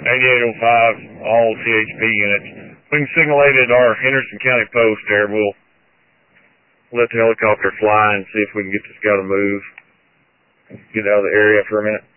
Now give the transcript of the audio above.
8805, all CHP units. We can signal it at our Henderson County post there. We'll let the helicopter fly and see if we can get this guy to move. Get out of the area for a minute.